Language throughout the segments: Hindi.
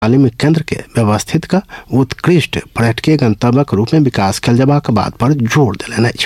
में केंद्र के व्यवस्थित का उत्कृष्ट पर्यटकीय गंतव्यक रूप में विकास कयल जयबाक बात पर जोर देलनि अछि।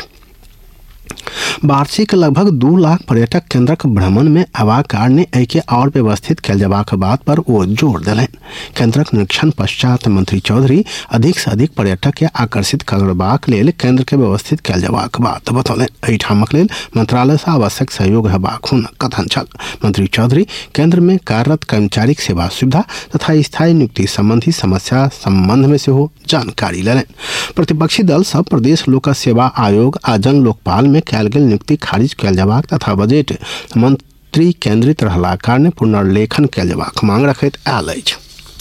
वार्षिक लगभग 2 लाख पर्यटक केंद्रक भ्रमण में अयबाक कारणे एके और व्यवस्थित कयल जयबाक बात पर ओ जोर देलनि। केंद्रक निरीक्षण पश्चात मंत्री चौधरी अधिक से अधिक पर्यटक के आकर्षित करबाक लेल केंद्र के व्यवस्थित कयल जयबाक बात बतौलनि। एहिठामक लेल मंत्रालय से आवश्यक सहयोग हेबाक हुनक कथन छल। मंत्री चौधरी केंद्र में कार्यरत कर्मचारीक सेवा सुविधा तथा स्थायी नियुक्ति संबंधी समस्या संबंध में सेहो जानकारी लेलनि। प्रतिपक्षी दल सब प्रदेश लोक सेवा आयोग आ जन लोकपाल में कयल गेल नियुक्ति खारिज कयल जयबाक तथा बजट मंत्री केंद्रित रहला कारणे पुनर्लेखन कयल जयबाक मांग रखैत आयल अछि।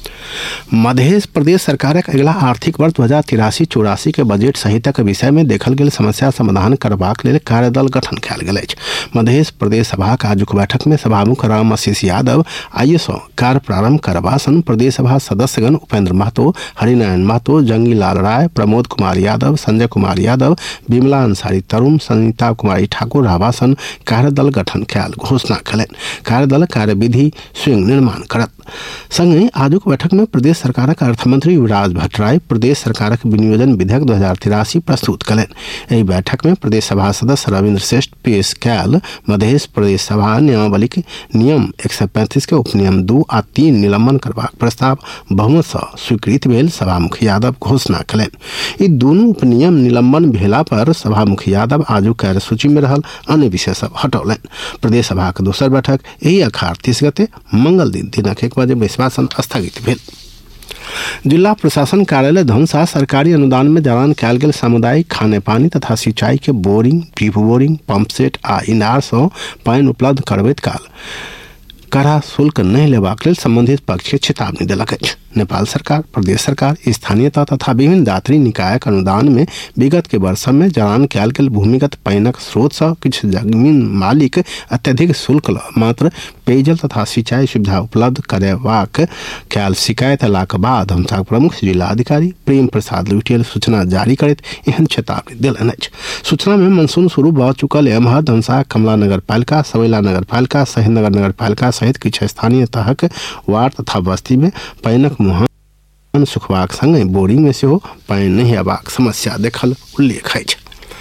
मध्य प्रदेश सरकारक अगिला आर्थिक वर्ष 2083-84 के बजट संहिताक विषय में देखल गेल समस्या समाधान करबाक लेल कार्यदल गठन कयल गेल अछि। मध्य प्रदेश सभाक आजुक बैठक में सभामुख राम आशीष यादव आइए सँ कार्य प्रारंभ करबा सन प्रदेश सभा सदस्यगण उपेंद्र महतो, हरिनारायण महतो, जंगी लाल राय, प्रमोद कुमार यादव, संजय कुमार यादव, विमला अंसारी तरुण, सनिता कुमारी ठाकुर रहबा सन कार्यदल गठन कयल घोषणा कयलनि। कार्यदल कार्यविधि स्वयं निर्माण करत। संगे आजुक बैठक में प्रदेश सरकारक अर्थमंत्री युवराज भट्टराय प्रदेश सरकारक विनियोजन विधेयक 2083 प्रस्तुत कयलनि। एहि बैठक में प्रदेश सभा सदस्य रविन्द्र श्रेष्ठ पेश कयल मध्य प्रदेश सभा नियमावलीक नियम 135 के उपनियम 2 आ 3 निलंबन करबाक प्रस्ताव बहुमत सँ स्वीकृत भेल सभामुख यादव घोषणा कयलनि। ई दुनू उपनियम निलंबन भेला पर सभामुख यादव आजुक कार्यसूची में रहल अन्य विषय सब हटौलनि। प्रदेश सभाक दोसर बैठक एहि 38 गते मंगल दिन दिनक 1 बजे बैसबा सन स्थगित भेल। जिला प्रशासन कार्यालय धनसा सरकारी अनुदान में जरान कयल गेल सामुदायिक खाने पानी तथा सिंचाई के boring, drip boring, pump set आ इनार सँ पानि उपलब्ध करबैत काल कड़ा शुल्क नहीं लेबाक लेल संबंधित पक्ष के चेतावनी देलक अछि। नेपाल सरकार, प्रदेश सरकार, स्थानीयता तथा विभिन्न दात्री निकायक अनुदान में विगत के वर्ष में जरान कयल गेल भूमिगत पानिक स्रोत सँ किछु जमीन मालिक अत्यधिक शुल्क मात्र पेयजल तथा सिंचाई सुविधा उपलब्ध करबाक कयल शिकायत अयलाक बाद धमसाक प्रमुख जिलाधिकारी प्रेम प्रसाद लुटियल सूचना जारी करैत एहन चेतावनी देलनि अछि। सूचना में मानसून शुरू भऽ चुकल एम्हर धमसा कमला नगर पालिका, सवैला नगर पालिका, शहीदनगर नगर पालिका सहित किछु स्थानीय तहक वार्ड तथा बस्ती में पानिक मुहान सुखबाक संगे बोरिंग में सेहो पानि नहीं अयबाक समस्या देखल उल्लेख अछि।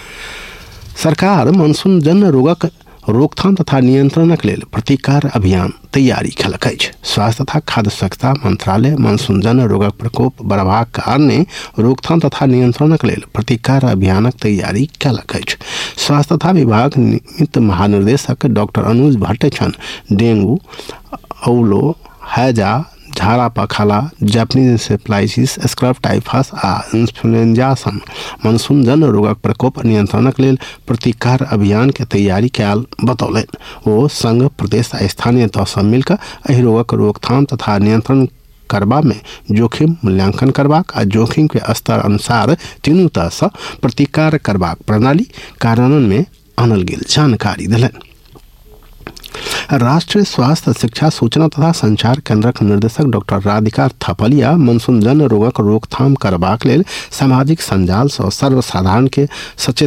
सरकार मानसून जन्य रोगक रोकथाम तथा नियंत्रणक लेल प्रतिकार अभियान तैयारी कयलक अछि। स्वास्थ्य तथा खाद्य सुरक्षा मंत्रालय मानसून जन्य रोगक प्रकोप बढ़बाक कारणे रोकथाम तथा नियंत्रणक लेल प्रतिकार अभियानक तैयारी कयलक अछि। स्वास्थ्य तथा विभाग निमित्त महानिर्देशक डॉक्टर अनुज भट्टाचार्य डेंगू, औलो, हैजा, झाड़ा pakhala, Japanese encephalitis, scrub typhus आ इन्फ्लुएंजा सन मानसून जन्य रोगक प्रकोप नियंत्रणक लेल प्रतिकार अभियान के तैयारी कयल बतौलनि। ओ संघ, प्रदेश आ स्थानीय तह सँ मिलकर एहि रोगक रोकथाम तथा नियंत्रण करबा में जोखिम मूल्यांकन करबाक आ जोखिम के स्तर अनुसार तीनू तरह सँ प्रतिकार करबाक प्रणाली कार्यान्वयन में आनल गेल जानकारी देलनि। राष्ट्रीय स्वास्थ्य शिक्षा सूचना तथा संचार केंद्रक निर्देशक डॉक्टर राधिका थपलिया मानसून जन्य रोगक रोकथाम करबाक लेल सामाजिक संजाल सँ सर्वसाधारण के सचेत